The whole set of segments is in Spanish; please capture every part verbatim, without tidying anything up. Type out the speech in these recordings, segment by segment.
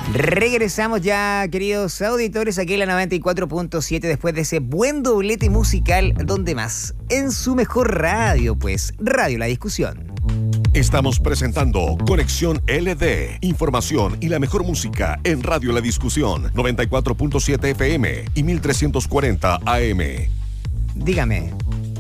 Regresamos ya, queridos auditores, aquí en la noventa y cuatro punto siete después de ese buen doblete musical. ¿Dónde más? En su mejor radio, pues, Radio La Discusión. Estamos presentando Conexión L D, información y la mejor música en Radio La Discusión, noventa y cuatro punto siete F M y mil trescientos cuarenta A M. Dígame.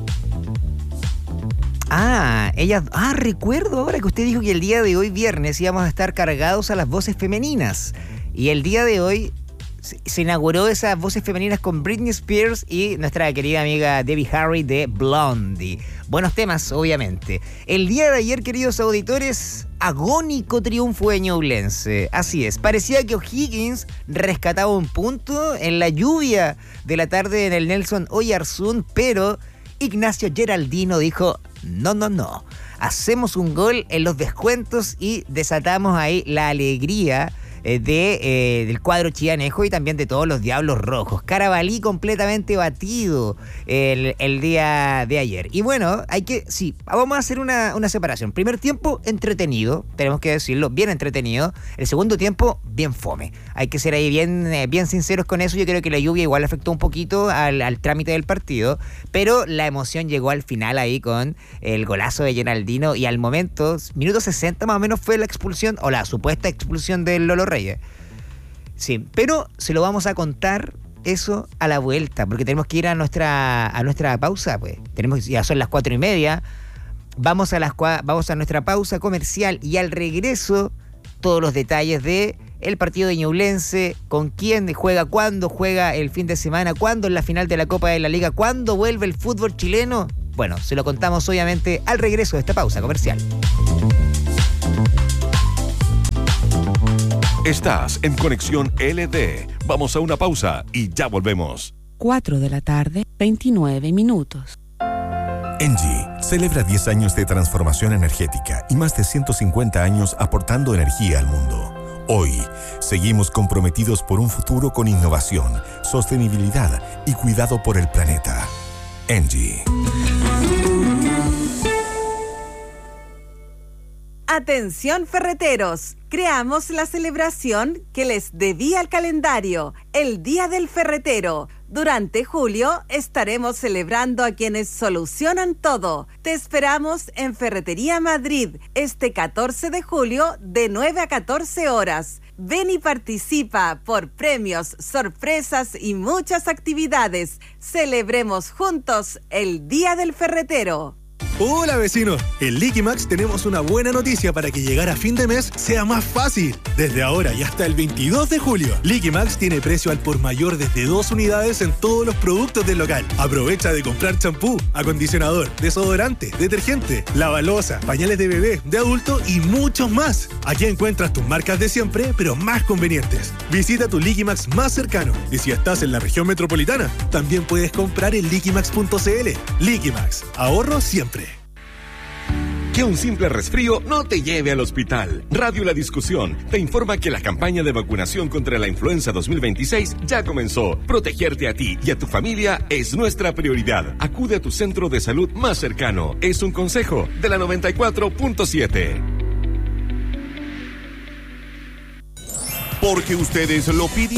Ah, ella, ah, recuerdo ahora que usted dijo que el día de hoy, viernes, íbamos a estar cargados a las voces femeninas. Y el día de hoy se, se inauguró esas voces femeninas con Britney Spears y nuestra querida amiga Debbie Harry de Blondie. Buenos temas, obviamente. El día de ayer, queridos auditores, agónico triunfo de Ñublense. Así es, parecía que O'Higgins rescataba un punto en la lluvia de la tarde en el Nelson Oyarzún, pero Ignacio Geraldino dijo: no, no, no, hacemos un gol en los descuentos y desatamos ahí la alegría eh, de, eh, del cuadro chianejo y también de todos los Diablos Rojos. Carabalí completamente batido el, el día de ayer. Y bueno, hay que, sí, vamos a hacer una, una separación. Primer tiempo, entretenido, tenemos que decirlo, bien entretenido. El segundo tiempo, bien fome. Hay que ser ahí bien, eh, bien sinceros con eso. Yo creo que la lluvia igual afectó un poquito al, al trámite del partido, pero la emoción llegó al final ahí con el golazo de Geraldino y al momento, minuto sesenta más o menos, fue la expulsión o la supuesta expulsión del Lolo Reyes. Sí, pero se lo vamos a contar eso a la vuelta, porque tenemos que ir a nuestra, a nuestra pausa, pues. Tenemos, ya son las cuatro y media. Vamos a las vamos a nuestra pausa comercial y al regreso todos los detalles de el partido de Ñublense, con quién juega, cuándo juega el fin de semana, cuándo es la final de la Copa de la Liga, cuándo vuelve el fútbol chileno. Bueno, se lo contamos obviamente al regreso de esta pausa comercial. Estás en Conexión L D. Vamos a una pausa y ya volvemos. cuatro de la tarde, veintinueve minutos. Engie celebra diez años de transformación energética y más de ciento cincuenta años aportando energía al mundo. Hoy, seguimos comprometidos por un futuro con innovación, sostenibilidad y cuidado por el planeta. Engie. Atención ferreteros, creamos la celebración que les debía el calendario, el Día del Ferretero. Durante julio estaremos celebrando a quienes solucionan todo. Te esperamos en Ferretería Madrid este catorce de julio de nueve a catorce horas. Ven y participa por premios, sorpresas y muchas actividades. Celebremos juntos el Día del Ferretero. Hola vecinos, en Liquimax tenemos una buena noticia para que llegar a fin de mes sea más fácil. Desde ahora y hasta el veintidós de julio, Liquimax tiene precio al por mayor desde dos unidades en todos los productos del local. Aprovecha de comprar champú, acondicionador, desodorante, detergente, lavaloza, pañales de bebé, de adulto y muchos más. Aquí encuentras tus marcas de siempre, pero más convenientes. Visita tu Liquimax más cercano y si estás en la región metropolitana, también puedes comprar en liquimax punto c l. Liquimax, ahorro siempre. Que un simple resfrío no te lleve al hospital. Radio La Discusión te informa que la campaña de vacunación contra la influenza dos mil veintiséis ya comenzó. Protegerte a ti y a tu familia es nuestra prioridad. Acude a tu centro de salud más cercano. Es un consejo de la noventa y cuatro punto siete. Porque ustedes lo pidieron.